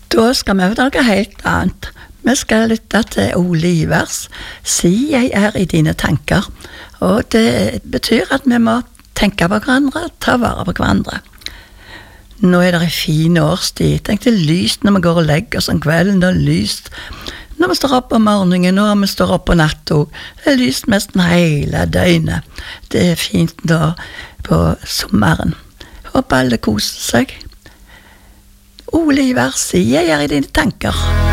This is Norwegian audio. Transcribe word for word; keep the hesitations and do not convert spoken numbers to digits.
Da skal vi over noe helt annet. Vi skal lytte til Ole Ivers, «Si jeg er i dine tanker». Og det betyr at vi må tenke på hverandre, ta vare på hverandre. Nå er det en fin årstid. Tenk det er lyst når vi går og legger oss om kvelden, det er lyst når vi står opp om morgenen, når vi står opp på natt også. Det er lyst nesten hele døgnet. Det er fint da på sommeren. Håper alle koser seg. Ole Ivers, «Si jeg er i dine tanker».